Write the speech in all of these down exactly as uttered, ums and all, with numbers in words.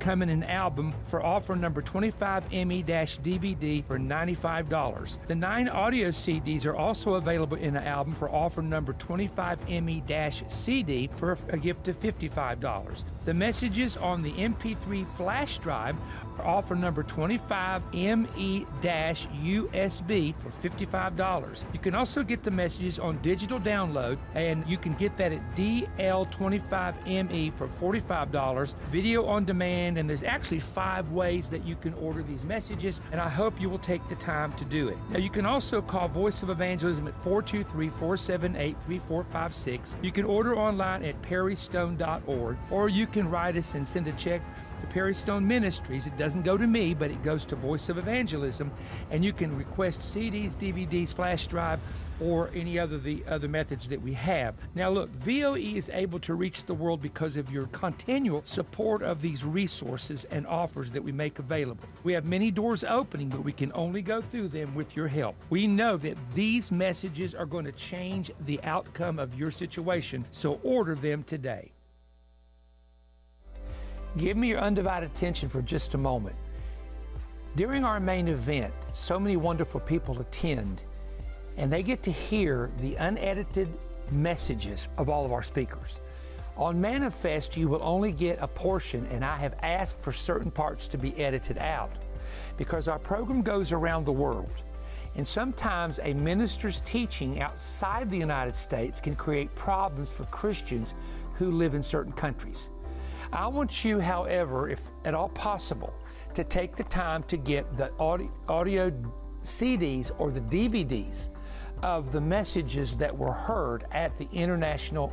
come in an album for offer number twenty-five M E D V D for ninety-five dollars. The nine audio C Ds are also available in an album for offer number twenty-five M E C D for a gift of fifty-five dollars. The messages on the M P three flash drive are offer number twenty-five M E U S B for fifty-five dollars. You can also get the messages on digital download, and you can get that at D L twenty-five M E for forty-five dollars. Video on demand, and there's actually five ways that you can order these messages, and I hope you will take the time to do it. Now, you can also call Voice of Evangelism at four two three, four seven eight, three four five six. You can order online at perry stone dot org, or you can write us and send a check to Perry Stone Ministries. It doesn't go to me, but it goes to Voice of Evangelism, and you can request C Ds, D V Ds, flash drive, or any other the other methods that we have. Now look, V O E is able to reach the world because of your continual support of these resources and offers that we make available. We have many doors opening, but we can only go through them with your help. We know that these messages are going to change the outcome of your situation, so order them today. Give me your undivided attention for just a moment. During our main event, so many wonderful people attend, and they get to hear the unedited messages of all of our speakers. On Manifest, you will only get a portion, and I have asked for certain parts to be edited out because our program goes around the world. And sometimes a minister's teaching outside the United States can create problems for Christians who live in certain countries. I want you, however, if at all possible, to take the time to get the audio, audio C Ds or the D V Ds of the messages that were heard at the international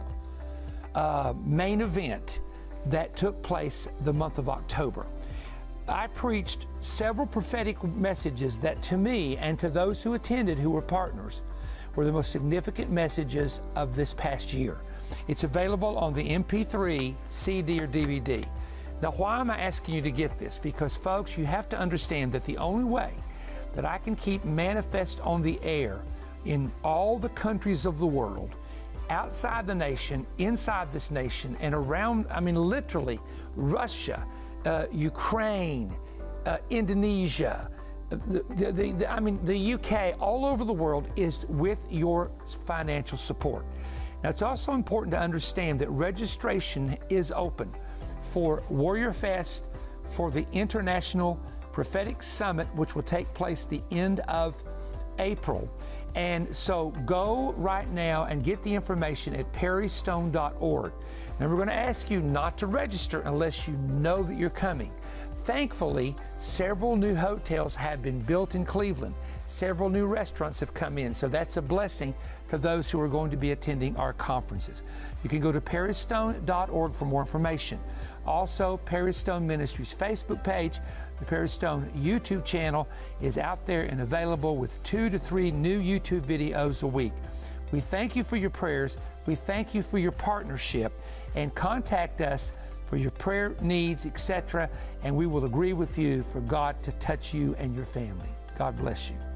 uh, main event that took place the month of October. I preached several prophetic messages that to me and to those who attended who were partners were the most significant messages of this past year. It's available on the M P three, C D, or D V D. Now, why am I asking you to get this? Because, folks, you have to understand that the only way that I can keep Manifest on the air in all the countries of the world, outside the nation, inside this nation, and around, I mean, literally, Russia, uh, Ukraine, uh, Indonesia, The, the, the, I mean, the U K, all over the world, is with your financial support. Now, it's also important to understand that registration is open for Warrior Fest, for the International Prophetic Summit, which will take place the end of April. And so go right now and get the information at perry stone dot org. And we're going to ask you not to register unless you know that you're coming. Thankfully, several new hotels have been built in Cleveland. Several new restaurants have come in, so that's a blessing to those who are going to be attending our conferences. You can go to perry stone dot org for more information. Also, Perry Stone Ministries Facebook page, the Perry Stone YouTube channel is out there and available with two to three new YouTube videos a week. We thank you for your prayers. We thank you for your partnership, and contact us for your prayer needs, et cetera, and we will agree with you for God to touch you and your family. God bless you.